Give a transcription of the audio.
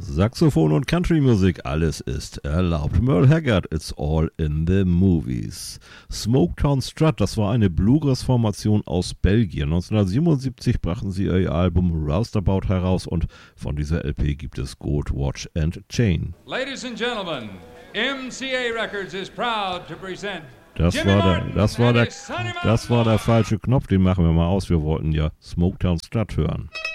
Saxophon und Country-Musik, alles ist erlaubt. Merle Haggard, It's All in the Movies. Smoketown Strut, das war eine Bluegrass-Formation aus Belgien. 1977 brachten sie ihr Album Roustabout heraus und von dieser LP gibt es Gold Watch and Chain. Ladies and Gentlemen, MCA Records is proud to present Das war der falsche Knopf, den machen wir mal aus. Wir wollten ja Smoketown Strut hören.